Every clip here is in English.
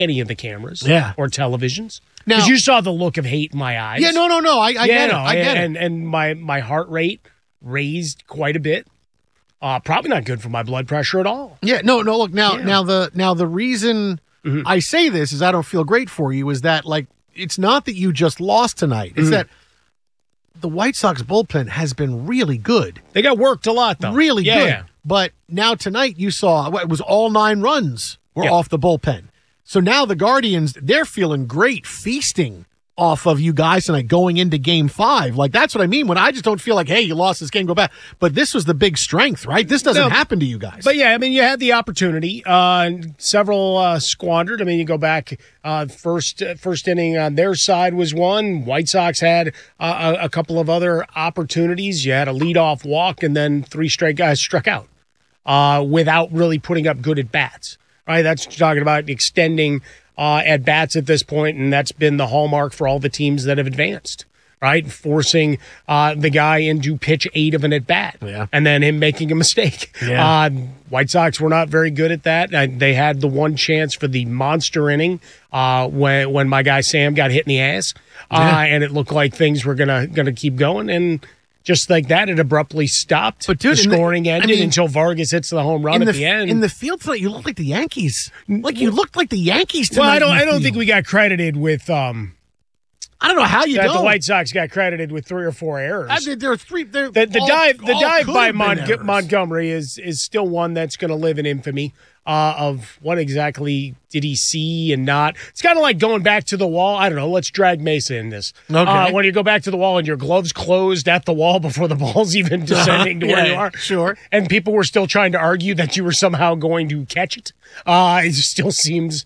any of the cameras or televisions. Now, because you saw the look of hate in my eyes. Yeah, no. I get it. I get it. And my heart rate raised quite a bit. Probably not good for my blood pressure at all. Yeah, no. Look, now the reason I say this is I don't feel great for you is that, like, it's not that you just lost tonight. It's that the White Sox bullpen has been really good. They got worked a lot, though. Really good. Yeah. But now tonight you saw it was all 9 runs were off the bullpen. So now the Guardians, they're feeling great, feasting off of you guys tonight going into Game 5. Like, that's what I mean when I just don't feel like, hey, you lost this game, go back. But this was the big strength, right? This doesn't happen to you guys. But, yeah, I mean, you had the opportunity. Several squandered. I mean, you go back, first inning on their side was one. White Sox had a couple of other opportunities. You had a leadoff walk, and then 3 straight guys struck out without really putting up good at-bats. Right, that's what you're talking about, extending at bats at this point, and that's been the hallmark for all the teams that have advanced. Right, forcing the guy into pitch 8 of an at bat, and then him making a mistake. Yeah. White Sox were not very good at that. They had the one chance for the monster inning when my guy Sam got hit in the ass, and it looked like things were gonna keep going and. Just like that, it abruptly stopped. But dude, the scoring ended until Vargas hits the home run at the end. In the field tonight, you looked like the Yankees. Like you looked like the Yankees tonight. Well, I don't think we got credited with. I don't know how you don't. The White Sox got credited with 3 or 4 errors. There are 3. The dive by Montgomery is still one that's going to live in infamy. Of what exactly did he see and not. It's kind of like going back to the wall. I don't know. Let's drag Mesa in this. Okay. When you go back to the wall and your gloves closed at the wall before the ball's even descending to where you are. Sure. And people were still trying to argue that you were somehow going to catch it. It still seems,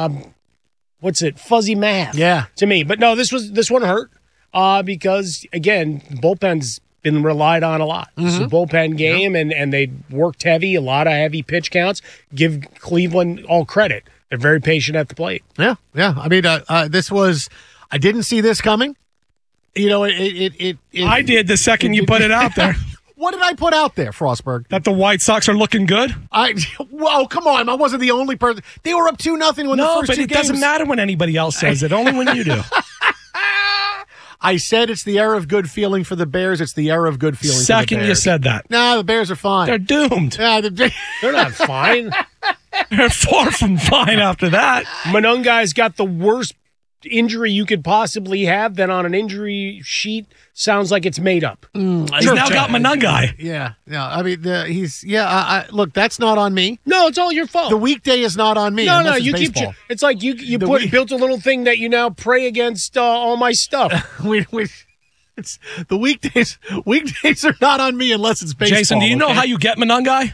fuzzy math to me. But no, this one hurt because, again, bullpen's been relied on a lot. It's a bullpen game, and they worked heavy, a lot of heavy pitch counts. Give Cleveland all credit. They're very patient at the plate. Yeah. I mean, this was – I didn't see this coming. You know, I did the second you put it out there. What did I put out there, Frostberg? That the White Sox are looking good? Well, come on. I wasn't the only person. They were up 2-0 when the first 2 games. No, but it doesn't matter when anybody else says it. Only when you do. I said it's the era of good feeling for the Bears. It's the era of good feeling for the Bears. Second you said that. No, the Bears are fine. They're doomed. Yeah, they're not fine. They're far from fine after that. Monungai's got the worst injury you could possibly have. Then on an injury sheet, sounds like it's made up. He's now got Monungai. Yeah. I mean, look, that's not on me. No, it's all your fault. The weekday is not on me. No, you keep. It's like you built a little thing that you now pray against all my stuff. It's the weekdays. Weekdays are not on me unless it's baseball. Jason, do you know how you get Monungai?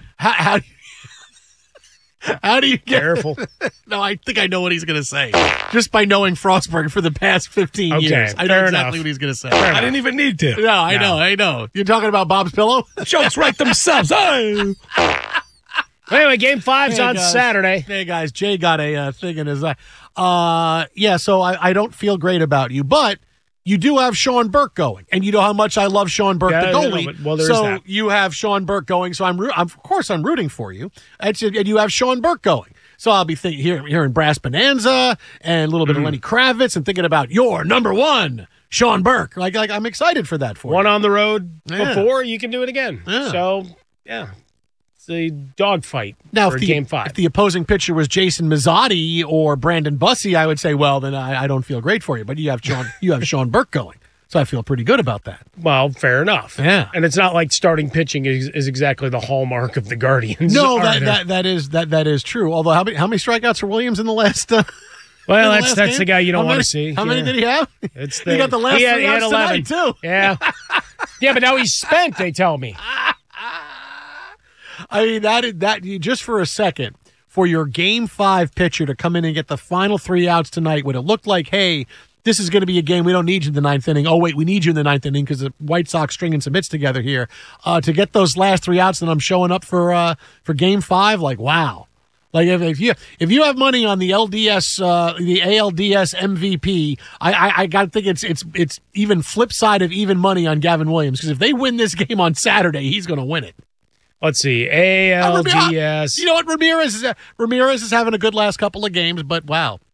How do you get careful? No, I think I know what he's going to say. Just by knowing Frostberg for the past 15 years. I know exactly what he's going to say. I didn't even need to. No, I know. You're talking about Bob's Pillow? Jokes write themselves. Hey. Anyway, Game 5's on Saturday. Hey, guys. Jay got a thing in his eye. So I don't feel great about you, but you do have Sean Burke going, and you know how much I love Sean Burke, the goalie. So you have Sean Burke going, so of course I'm rooting for you. And you have Sean Burke going. So I'll be hearing Brass Bonanza and a little bit of Lenny Kravitz and thinking about your number one, Sean Burke. Like I'm excited for that for you. One on the road before, you can do it again. Yeah. So, yeah. It's a dogfight for Game 5. If the opposing pitcher was Jason Mazzotti or Brandon Bussey, I would say, well, then I don't feel great for you. But you have Sean Burke going. So I feel pretty good about that. Well, fair enough. Yeah. And it's not like starting pitching is exactly the hallmark of the Guardians. No, that is true. Although how many strikeouts for Williams in the last well, that's the guy you don't want to see. How many did he have? He got the last 3 outs tonight, too. Yeah. Yeah, but now he's spent, they tell me. I mean, that just for a second, for your Game 5 pitcher to come in and get the final 3 outs tonight when it looked like, hey, this is going to be a game we don't need you in the 9th inning. Oh, wait, we need you in the 9th inning because the White Sox stringing some hits together here. To get those last 3 outs, and I'm showing up for Game 5, like, wow. Like if you have money on the LDS, the ALDS MVP, I got to think it's even flip side of even money on Gavin Williams, because if they win this game on Saturday, he's going to win it. Let's see, ALDS. You know what? Ramirez is having a good last couple of games, but wow.